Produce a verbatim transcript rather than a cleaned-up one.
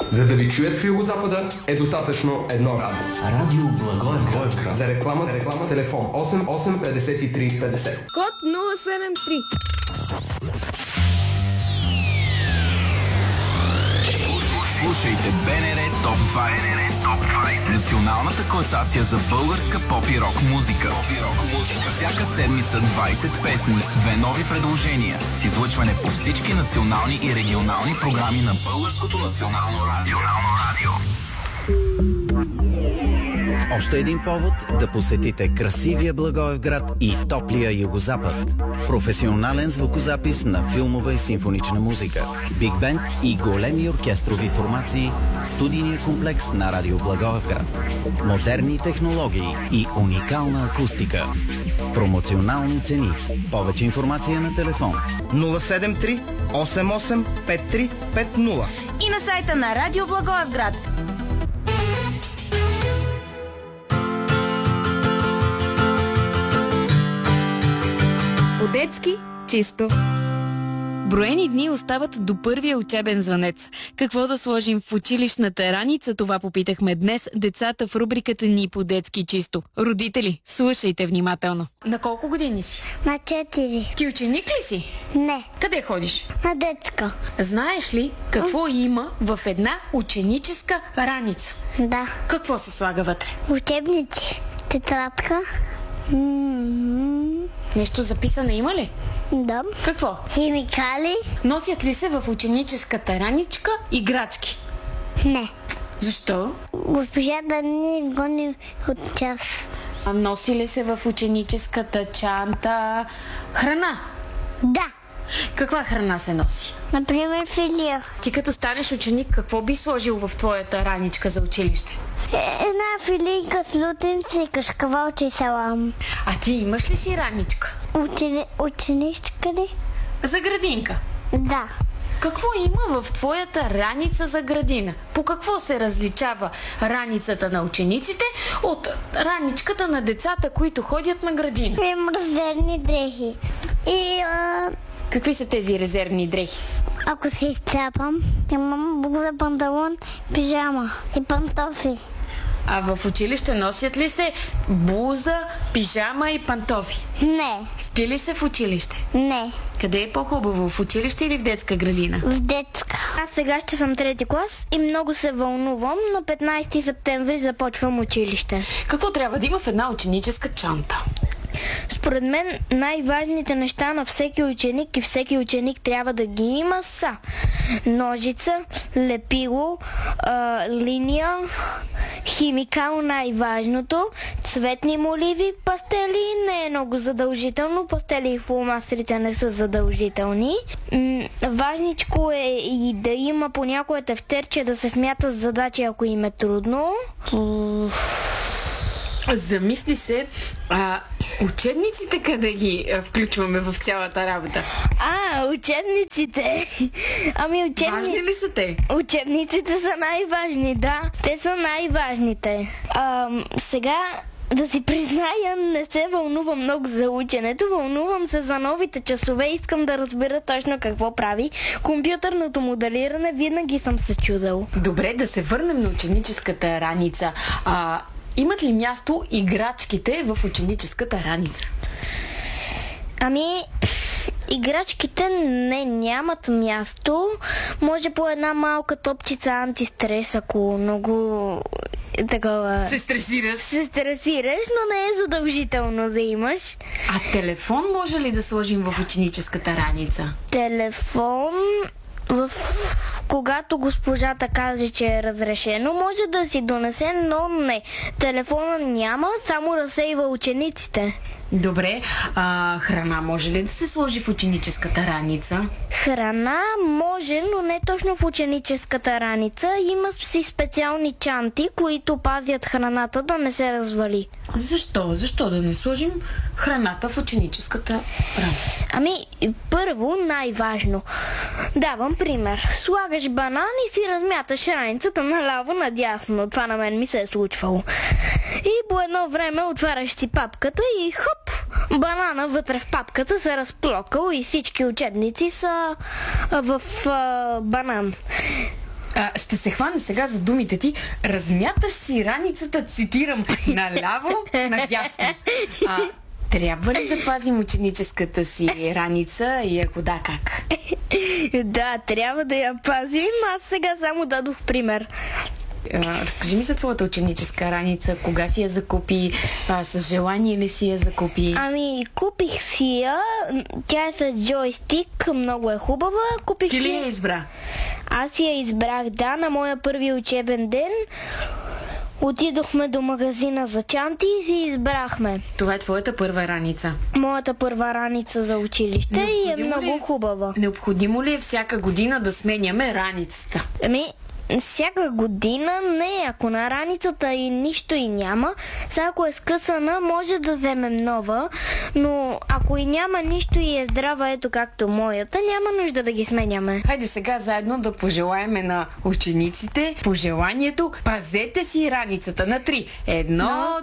За да ви чуят в Югозапада е достатъчно едно радио. Радио Благоевград. За реклама, реклама, телефон осем осем петдесет и три петдесет. Код нула седем три. Слушайте БНР Топ двайсет. Националната класация за българска поп и рок музика. Всяка седмица двайсет песни, две нови предложения с излъчване по всички национални и регионални програми на Българското национално радио. Още един повод да посетите красивия Благоевград и топлия Югозапад. Професионален звукозапис на филмова и симфонична музика, биг бенд и големи оркестрови формации, студийния комплекс на Радио Благоевград. Модерни технологии и уникална акустика. Промоционални цени. Повече информация на телефон нула седем три осем осем пет три пет нула и на сайта на Радио Благоевград. По-детски чисто. Броени дни остават до първия учебен звънец. Какво да сложим в училищната раница, това попитахме днес децата в рубриката ни По-детски чисто. Родители, слушайте внимателно. На колко години си? На четири. Ти ученик ли си? Не. Къде ходиш? На детска. Знаеш ли какво има в една ученическа раница? Да. Какво се слага вътре? Учебници. Тетрадка. М-м-м. Нещо записано има ли? Да. Какво? Химикали. Носят ли се в ученическата раничка играчки? Не. Защо? Госпожа да ни гони от час. А носи ли се в ученическата чанта храна? Да. Каква храна се носи? Например, филия. Ти като станеш ученик, какво би сложил в твоята раничка за училище? Една филийка с лутенци и кашкавалче и салам. А ти имаш ли си раничка? Учени... Ученичка ли? За градинка? Да. Какво има в твоята раница за градина? По какво се различава раницата на учениците от раничката на децата, които ходят на градина? Имам резервни дрехи. И... А... Какви са тези резервни дрехи? Ако се изцапам, имам блуза, панталон, пижама и пантофи. А в училище носят ли се блуза, пижама и пантофи? Не. Спи ли се в училище? Не. Къде е по-хубаво? В училище или в детска градина? В детска. Аз сега ще съм трети клас и много се вълнувам. На петнайсети септември започвам училище. Какво трябва да има в една ученическа чанта? Според мен най-важните неща на всеки ученик и всеки ученик трябва да ги има са ножица, лепило, а, линия, химикал най-важното, цветни моливи, пастели не е много задължително, пастели и фломастерите не са задължителни. М- важничко е и да има по някое тефтерче да се смята с задачи, ако им е трудно. Замисли се, а учебниците къде ги а, включваме в цялата работа? А, учебниците. Ами учебни... Важни ли са те? Учебниците са най-важни, да. Те са най-важните. А, сега, да си призная, не се вълнувам много за ученето. Вълнувам се за новите часове. Искам да разбера точно какво прави компютърното моделиране. Винаги съм се чудал. Добре, да се върнем на ученическата раница. А... Имат ли място играчките в ученическата раница? Ами, играчките не нямат място. Може по една малка топчица антистрес, ако много такова... Се стресираш? Се стресираш, но не е задължително да имаш. А телефон може ли да сложим в ученическата раница? Телефон... В... Когато госпожата каже, че е разрешено, може да си донесе, но не. Телефона няма, само разсейва учениците. Добре, а храна може ли да се сложи в ученическата раница? Храна може, но не точно в ученическата раница. Има си специални чанти, които пазят храната да не се развали. Защо? Защо да не сложим храната в ученическата раница? Ами, първо, най-важно. Давам пример. Слагаш банан и си размяташ раницата наляво надясно. Това на мен ми се е случвало. И по едно време отваряш си папката и хоп, банана вътре в папката се разплокал и всички учебници са в а, банан. А, ще се хвана сега за думите ти. Размяташ си раницата, цитирам, наляво, надясно. А, трябва ли да пазим ученическата си раница и ако да, как? Да, трябва да я пазим. Аз сега само дадох пример. А, разкажи ми за твоята ученическа раница. Кога си я закупи? А, с желание ли си я закупи? Ами, купих си я. Тя е с джойстик. Много е хубава. Купих Ти си... ли я избра? Аз я избрах, да, на моя първи учебен ден. Отидохме до магазина за чанти и си избрахме. Това е твоята първа раница. Моята първа раница за училище. Необходимо и е много е, хубава. Необходимо ли е всяка година да сменяме раницата? Ами, всяка година не, ако на раницата и нищо и няма, сега ако е скъсана, може да вземем нова, но ако и няма нищо и е здрава, ето както моята, няма нужда да ги сменяме. Хайде сега заедно да пожелаеме на учениците пожеланието: пазете си раницата на три. Едно,